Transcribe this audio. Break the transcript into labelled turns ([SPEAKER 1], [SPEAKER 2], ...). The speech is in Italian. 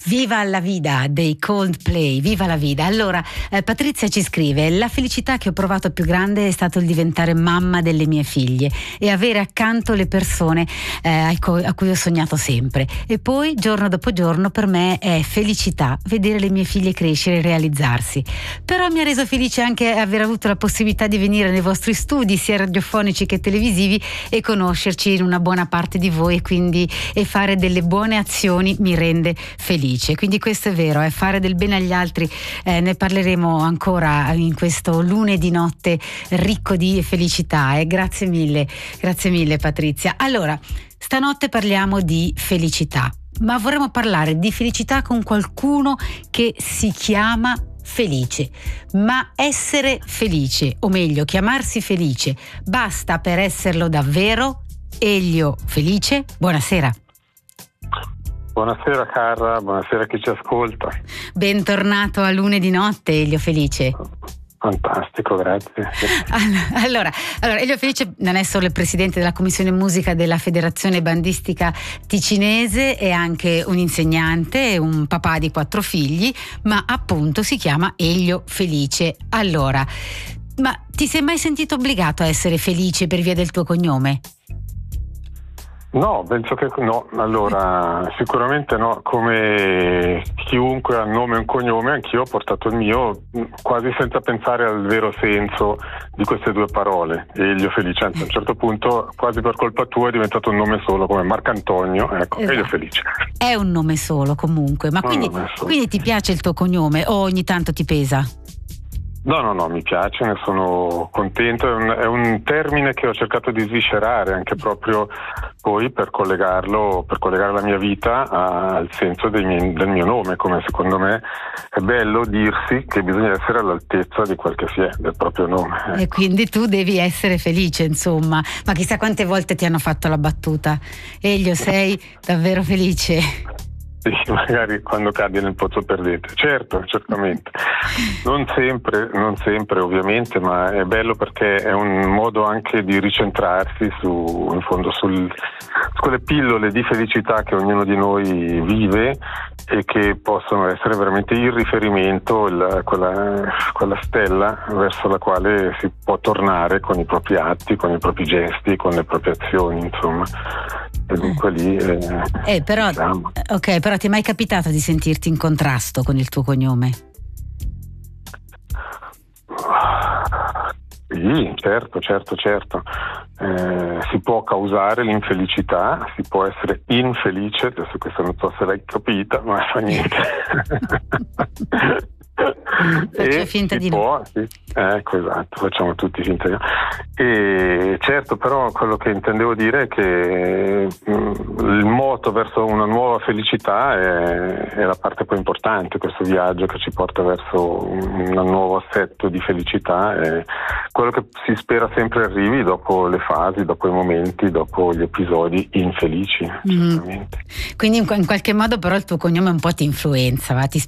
[SPEAKER 1] Viva la vida dei Coldplay, viva la vida. Allora, Patrizia ci scrive: la felicità che ho provato più grande è stato il diventare mamma delle mie figlie e avere accanto le persone a cui ho sognato sempre. E poi, giorno dopo giorno, per me è felicità vedere le mie figlie crescere e realizzarsi. Però mi ha reso felice anche aver avuto la possibilità di venire nei vostri studi, sia radiofonici che televisivi, e conoscerci in una buona parte di voi, e fare delle buone azioni mi rende felice. Quindi questo è vero, fare del bene agli altri. Ne parleremo ancora in questo lunedì notte ricco di felicità. Grazie mille Patrizia. Allora, stanotte parliamo di felicità, ma vorremmo parlare di felicità con qualcuno che si chiama felice. Ma essere felice, o meglio chiamarsi felice, basta per esserlo davvero? Elio Felice, buonasera.
[SPEAKER 2] Buonasera Carra, buonasera a chi ci ascolta.
[SPEAKER 1] Bentornato a lunedì notte, Elio Felice.
[SPEAKER 2] Fantastico, grazie.
[SPEAKER 1] Allora, Elio Felice non è solo il presidente della commissione musica della Federazione Bandistica Ticinese, è anche un insegnante, un papà di 4 figli, ma appunto si chiama Elio Felice. Allora, ma ti sei mai sentito obbligato a essere felice per via del tuo cognome?
[SPEAKER 2] No, penso che no. Allora, sicuramente no. Come chiunque ha un nome e un cognome, anch'io ho portato il mio quasi senza pensare al vero senso di queste due parole. Elio Felice, anzi, a un certo punto, quasi per colpa tua, è diventato un nome solo, come Marcantonio. Ecco, esatto. Elio Felice. È un nome solo comunque, ma quindi ti piace il tuo cognome o ogni tanto ti pesa? No, mi piace, ne sono contento, è un termine che ho cercato di sviscerare anche proprio poi per collegare la mia vita al senso del mio nome, come secondo me è bello dirsi che bisogna essere all'altezza di quel che si è, del proprio nome. Ecco.
[SPEAKER 1] E quindi tu devi essere felice, insomma, ma chissà quante volte ti hanno fatto la battuta: Elio, sei davvero felice?
[SPEAKER 2] Sì, magari quando cadi nel pozzo perdente. Certo, certamente. Non sempre ovviamente, ma è bello perché è un modo anche di ricentrarsi in fondo su quelle pillole di felicità che ognuno di noi vive e che possono essere veramente il riferimento, quella stella verso la quale si può tornare con i propri atti, con i propri gesti, con le proprie azioni, insomma. E dunque lì
[SPEAKER 1] però ti è mai capitato di sentirti in contrasto con il tuo cognome?
[SPEAKER 2] Sì, certo. Si può causare l'infelicità, si può essere infelice, adesso questo non so se l'hai capita, ma fa niente.
[SPEAKER 1] Faccio finta di no.
[SPEAKER 2] Sì. Ecco, esatto, facciamo tutti finta di no. E certo, però quello che intendevo dire è che il moto verso una nuova felicità è la parte poi importante, questo viaggio che ci porta verso un nuovo assetto di felicità, è quello che si spera sempre arrivi dopo le fasi, dopo i momenti, dopo gli episodi infelici.
[SPEAKER 1] Quindi in qualche modo però il tuo cognome un po' ti influenza, ti